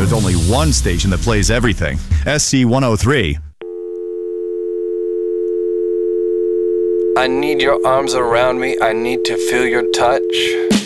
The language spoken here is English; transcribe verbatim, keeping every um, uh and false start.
with only one station that plays everything. S C one oh three. I need your arms around me. I need to feel your touch.